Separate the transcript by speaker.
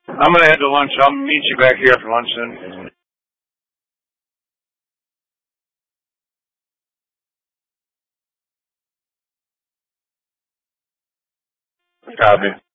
Speaker 1: I'm going to head to lunch. I'll meet you back here after lunch then. Copy.